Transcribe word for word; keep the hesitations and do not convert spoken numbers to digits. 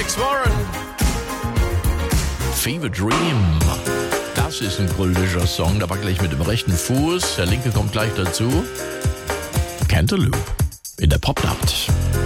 Alex Warren. Fever Dream. Das ist ein kultischer Song, aber gleich mit dem rechten Fuß. Der linke kommt gleich dazu. Cantaloupe in der Popnacht.